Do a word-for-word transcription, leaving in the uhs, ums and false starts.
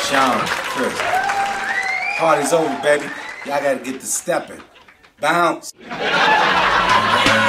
Sean, Chris. Party's over, baby. Y'all gotta get to stepping. Bounce.